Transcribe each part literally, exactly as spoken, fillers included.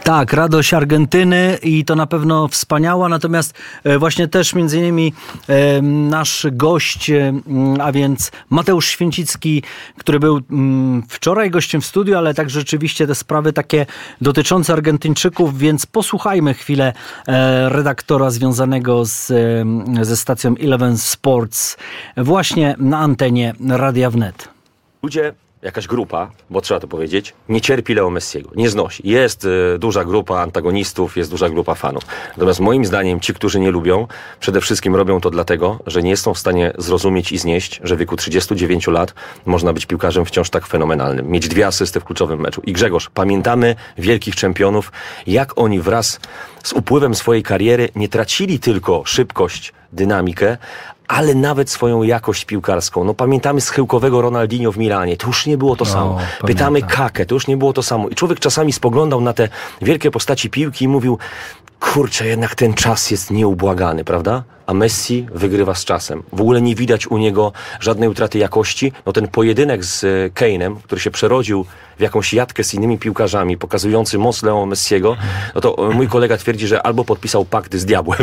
Tak, radość Argentyny i to na pewno wspaniała, natomiast właśnie też między innymi nasz gość, a więc Mateusz Święcicki, który był wczoraj gościem w studiu, ale tak rzeczywiście te sprawy takie dotyczące Argentyńczyków, więc posłuchajmy chwilę redaktora związanego z, ze stacją Eleven Sports właśnie na antenie Radia Wnet. Ludzie, jakaś grupa, bo trzeba to powiedzieć, nie cierpi Leo Messiego, nie znosi. Jest y, duża grupa antagonistów, jest duża grupa fanów. Natomiast moim zdaniem ci, którzy nie lubią, przede wszystkim robią to dlatego, że nie są w stanie zrozumieć i znieść, że w wieku trzydziestu dziewięciu lat można być piłkarzem wciąż tak fenomenalnym. Mieć dwie asysty w kluczowym meczu. I Grzegorz, pamiętamy wielkich czempionów, jak oni wraz z upływem swojej kariery nie tracili tylko szybkość, dynamikę, ale nawet swoją jakość piłkarską. No pamiętamy schyłkowego Ronaldinho w Milanie, to już nie było to samo. O, Pytamy Kakę, to już nie było to samo. I człowiek czasami spoglądał na te wielkie postaci piłki i mówił, kurczę, jednak ten czas jest nieubłagany, prawda? A Messi wygrywa z czasem. W ogóle nie widać u niego żadnej utraty jakości. No ten pojedynek z Kane'em, który się przerodził w jakąś jatkę z innymi piłkarzami, pokazujący moc Leo Messiego, no to mój kolega twierdzi, że albo podpisał pakt z diabłem,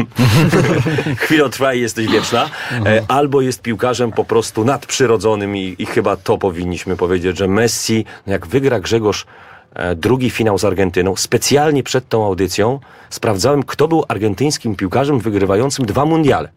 chwilą trwa i jesteś wieczna, albo jest piłkarzem po prostu nadprzyrodzonym i, i chyba to powinniśmy powiedzieć, że Messi, no jak wygra Grzegorz drugi finał z Argentyną, specjalnie przed tą audycją sprawdzałem, kto był argentyńskim piłkarzem wygrywającym dwa mundiale.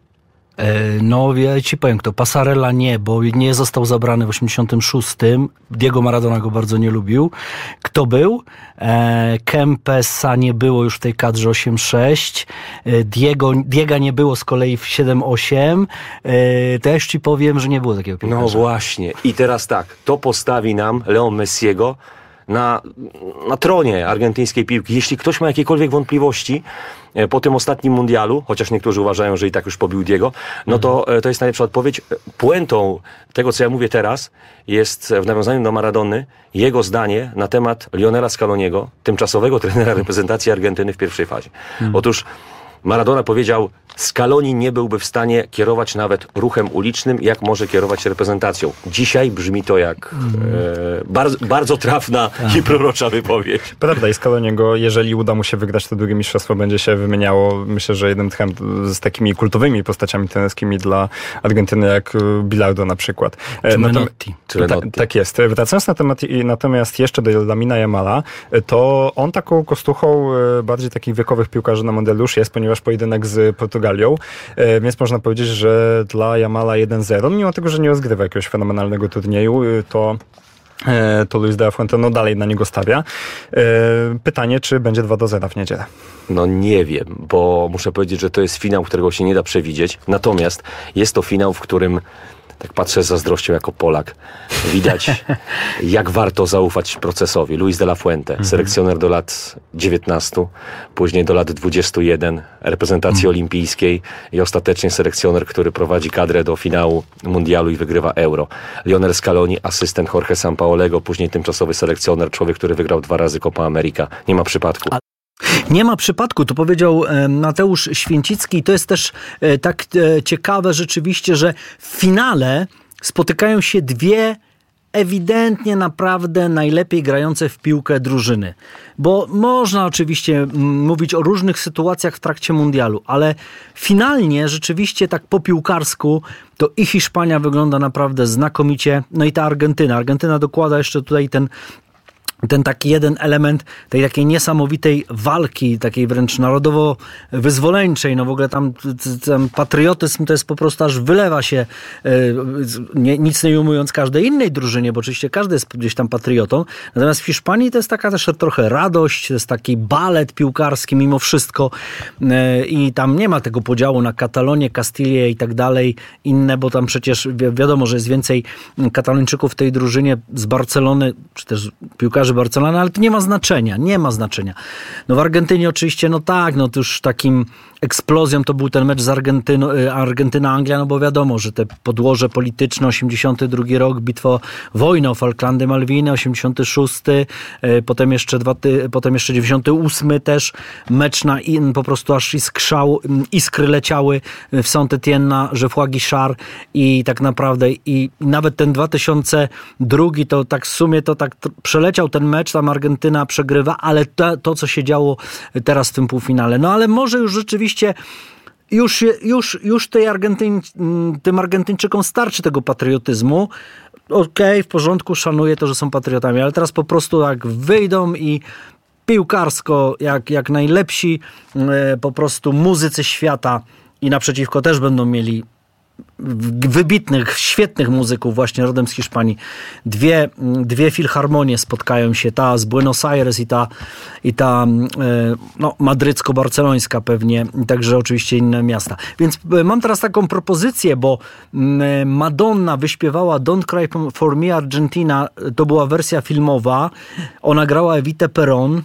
No, ja ci powiem kto. Passarella nie, bo nie został zabrany w osiemdziesiątym szóstym. Diego Maradona go bardzo nie lubił. Kto był? E, Kempesa nie było już w tej kadrze osiem sześć. Diego, Diega nie było z kolei w siedem osiem. E, też ci powiem, że nie było takiego piłkarza. No właśnie. I teraz tak, to postawi nam Leo Messiego na, na tronie argentyńskiej piłki. Jeśli ktoś ma jakiekolwiek wątpliwości po tym ostatnim mundialu, chociaż niektórzy uważają, że i tak już pobił Diego, no to to jest najlepsza odpowiedź. Puentą tego, co ja mówię teraz, jest w nawiązaniu do Maradony jego zdanie na temat Lionela Scaloniego, tymczasowego trenera reprezentacji Argentyny w pierwszej fazie. Hmm. Otóż Maradona powiedział, Scaloni nie byłby w stanie kierować nawet ruchem ulicznym, jak może kierować reprezentacją. Dzisiaj brzmi to jak mm. e, bardzo, bardzo trafna tak. i prorocza wypowiedź. Prawda, i Scaloniego, jeżeli uda mu się wygrać to drugie mistrzostwo, będzie się wymieniało, myślę, że jednym tchem z takimi kultowymi postaciami trenerskimi dla Argentyny, jak Bilardo na przykład. Czy Menotti. Ta, tak jest. Wracając na temat, natomiast jeszcze do Lamina Yamala, to on taką kostuchą bardziej takich wiekowych piłkarzy na mundialu już jest, ponieważ pojedynek z Portugalią, więc można powiedzieć, że dla Yamala jeden zero, mimo tego, że nie rozgrywa jakiegoś fenomenalnego turnieju, to to Luis de la Fuente no dalej na niego stawia. Pytanie, czy będzie dwa do zera w niedzielę? No nie wiem, bo muszę powiedzieć, że to jest finał, którego się nie da przewidzieć. Natomiast jest to finał, w którym tak patrzę z zazdrością jako Polak. Widać, jak warto zaufać procesowi. Luis de la Fuente, mhm. selekcjoner do lat dziewiętnastu, później do lat dwudziestu jeden, reprezentacji mhm. olimpijskiej i ostatecznie selekcjoner, który prowadzi kadrę do finału mundialu i wygrywa Euro. Lionel Scaloni, asystent Jorge Sampaolego, później tymczasowy selekcjoner, człowiek, który wygrał dwa razy Copa America. Nie ma przypadku. A... Nie ma przypadku, to powiedział Mateusz Święcicki i to jest też tak ciekawe rzeczywiście, że w finale spotykają się dwie ewidentnie naprawdę najlepiej grające w piłkę drużyny. Bo można oczywiście mówić o różnych sytuacjach w trakcie mundialu, ale finalnie rzeczywiście tak po piłkarsku to i Hiszpania wygląda naprawdę znakomicie, no i ta Argentyna. Argentyna dokłada jeszcze tutaj ten ten taki jeden element tej takiej niesamowitej walki, takiej wręcz narodowo-wyzwoleńczej, no w ogóle tam ten patriotyzm to jest po prostu aż wylewa się, nie, nic nie ujmując każdej innej drużynie, bo oczywiście każdy jest gdzieś tam patriotą, natomiast w Hiszpanii to jest taka też trochę radość, to jest taki balet piłkarski mimo wszystko i tam nie ma tego podziału na Katalonię, Kastylię i tak dalej, inne, bo tam przecież wi- wiadomo, że jest więcej Katalończyków w tej drużynie z Barcelony, czy też piłkarzy Barcelony, ale to nie ma znaczenia, nie ma znaczenia. No w Argentynie oczywiście, no tak, no to już takim eksplozją to był ten mecz z Argentyną, Argentyna-Anglia, no bo wiadomo, że te podłoże polityczne, osiemdziesiąty drugi rok, bitwa, wojna o Falklandy, Malwiny, osiemdziesiąty szósty, potem jeszcze dwa, potem jeszcze dziewięćdziesiąty ósmy też, mecz na in, po prostu aż iskrzał, iskry leciały w Saint-Étienne na Geoffroy Guichard i tak naprawdę i, i nawet ten dwa tysiące drugi to tak w sumie to tak przeleciał ten ten mecz, tam Argentyna przegrywa, ale to, to co się działo teraz w tym półfinale. No ale może już rzeczywiście już, już, już tej Argentyn, tym Argentyńczykom starczy tego patriotyzmu. Okej, okay, w porządku, szanuję to, że są patriotami, ale teraz po prostu jak wyjdą i piłkarsko, jak, jak najlepsi e, po prostu muzycy świata i naprzeciwko też będą mieli wybitnych, świetnych muzyków właśnie rodem z Hiszpanii. Dwie, dwie filharmonie spotkają się, ta z Buenos Aires i ta, i ta no, madrycko-barcelońska pewnie, także oczywiście inne miasta. Więc mam teraz taką propozycję, bo Madonna wyśpiewała Don't Cry for Me Argentina, to była wersja filmowa, ona grała Evitę Perón.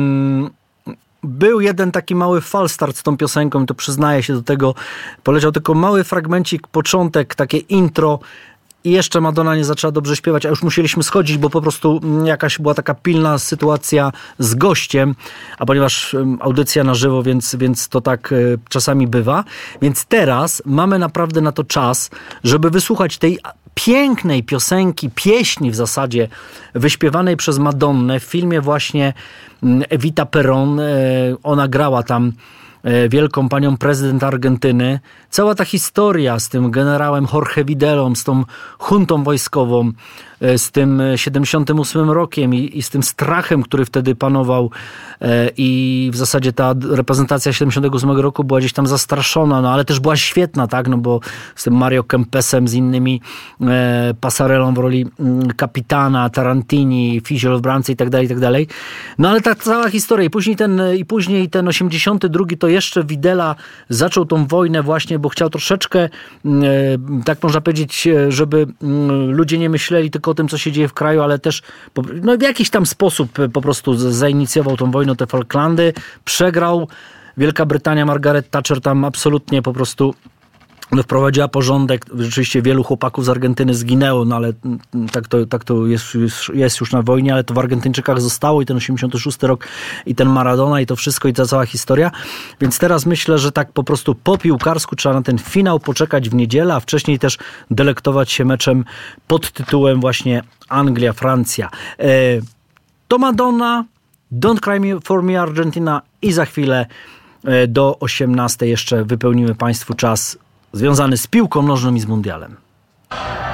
Był jeden taki mały falstart z tą piosenką, to przyznaję się do tego. Poleciał tylko mały fragmencik, początek, takie intro i jeszcze Madonna nie zaczęła dobrze śpiewać, a już musieliśmy schodzić, bo po prostu jakaś była taka pilna sytuacja z gościem, a ponieważ audycja na żywo, więc, więc to tak czasami bywa. Więc teraz mamy naprawdę na to czas, żeby wysłuchać tej pięknej piosenki, pieśni w zasadzie, wyśpiewanej przez Madonnę w filmie właśnie Evita Perón. Ona grała tam wielką panią prezydent Argentyny. Cała ta historia z tym generałem Jorge Videlą, z tą juntą wojskową, z tym siedemdziesiątym ósmym rokiem i, i z tym strachem, który wtedy panował i w zasadzie ta reprezentacja siedemdziesiątego ósmego roku była gdzieś tam zastraszona, no ale też była świetna, tak, no bo z tym Mario Kempesem, z innymi e, Passarellą w roli kapitana, Tarantini, Fiziol w bramce i tak dalej, i tak dalej. No ale ta cała historia i później ten, i później ten osiemdziesiąty drugi to jeszcze Videla zaczął tą wojnę właśnie, bo chciał troszeczkę, e, tak można powiedzieć, żeby m, ludzie nie myśleli tylko o tym, co się dzieje w kraju, ale też no, w jakiś tam sposób po prostu zainicjował tą wojnę, te Falklandy, przegrał. Wielka Brytania, Margaret Thatcher tam absolutnie po prostu wprowadziła porządek. Rzeczywiście wielu chłopaków z Argentyny zginęło, no ale tak to, tak to jest, jest już na wojnie, ale to w Argentyńczykach zostało i ten osiemdziesiąty szósty rok i ten Maradona i to wszystko i ta cała historia. Więc teraz myślę, że tak po prostu po piłkarsku trzeba na ten finał poczekać w niedzielę, a wcześniej też delektować się meczem pod tytułem właśnie Anglia-Francja. To Madonna, Don't Cry for Me Argentina i za chwilę do osiemnastej jeszcze wypełnimy Państwu czas związany z piłką nożną i z mundialem.